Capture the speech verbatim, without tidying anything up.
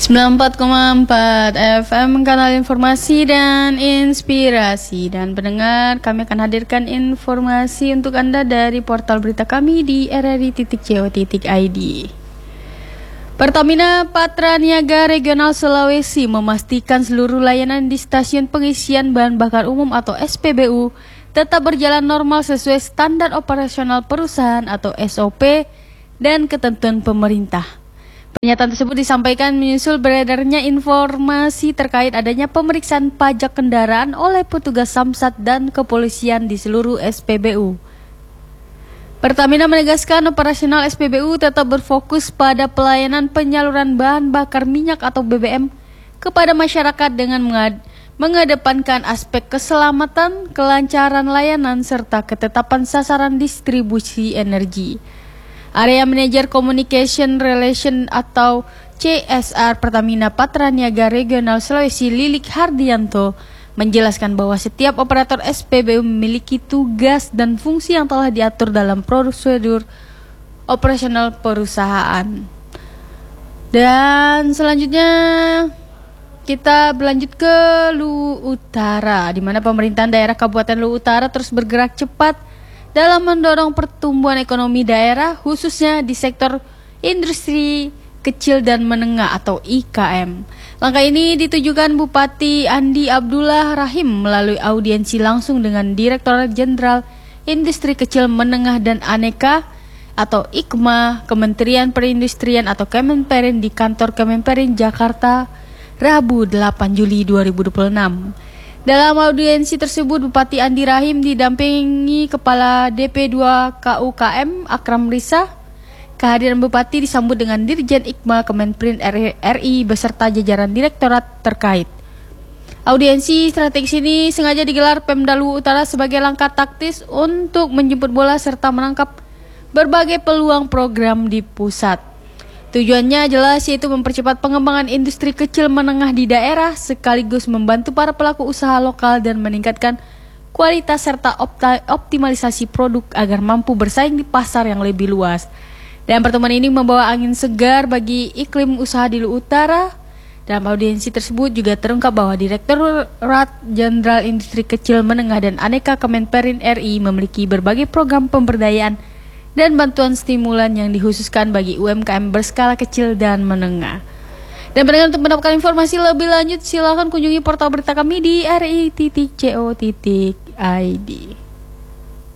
sembilan puluh empat koma empat F M, kanal informasi dan inspirasi. Dan pendengar, kami akan hadirkan informasi untuk Anda dari portal berita kami di r r i titik co titik i d. Pertamina Patraniaga Regional Sulawesi memastikan seluruh layanan di stasiun pengisian bahan bakar umum atau S P B U tetap berjalan normal sesuai standar operasional perusahaan atau S O P dan ketentuan pemerintah. Pernyataan tersebut disampaikan menyusul beredarnya informasi terkait adanya pemeriksaan pajak kendaraan oleh petugas Samsat dan kepolisian di seluruh S P B U. Pertamina menegaskan operasional S P B U tetap berfokus pada pelayanan penyaluran bahan bakar minyak atau B B M kepada masyarakat dengan mengedepankan aspek keselamatan, kelancaran layanan, serta ketetapan sasaran distribusi energi. Area Manager Communication Relation atau C S R Pertamina Patraniaga Regional Sulawesi, Lilik Hardianto, menjelaskan bahwa setiap operator S P B U memiliki tugas dan fungsi yang telah diatur dalam prosedur operasional perusahaan. Dan selanjutnya kita berlanjut ke Luwu Utara, di mana pemerintahan daerah Kabupaten Luwu Utara terus bergerak cepat dalam mendorong pertumbuhan ekonomi daerah, khususnya di sektor industri kecil dan menengah atau I K M. Langkah ini ditujukan Bupati Andi Abdullah Rahim melalui audiensi langsung dengan Direktorat Jenderal Industri Kecil Menengah dan Aneka atau I K M A Kementerian Perindustrian atau Kemenperin di kantor Kemenperin Jakarta, Rabu delapan Juli dua ribu dua puluh enam. Dalam audiensi tersebut, Bupati Andi Rahim didampingi Kepala D P dua K U K M Akram Risa. Kehadiran Bupati disambut dengan Dirjen I K M A Kemenperin R I beserta jajaran direktorat terkait. Audiensi strategis ini sengaja digelar Pemda Luwu Utara sebagai langkah taktis untuk menjemput bola serta menangkap berbagai peluang program di pusat. Tujuannya jelas, yaitu mempercepat pengembangan industri kecil menengah di daerah sekaligus membantu para pelaku usaha lokal dan meningkatkan kualitas serta optimalisasi produk agar mampu bersaing di pasar yang lebih luas. Dan pertemuan ini membawa angin segar bagi iklim usaha di Luwu Utara. Dalam audiensi tersebut juga terungkap bahwa Direktorat Jenderal Industri Kecil Menengah dan Aneka Kemenperin R I memiliki berbagai program pemberdayaan dan bantuan stimulan yang dikhususkan bagi U M K M berskala kecil dan menengah. Dan pendengar, untuk mendapatkan informasi lebih lanjut silakan kunjungi portal berita kami di r i titik co titik i d.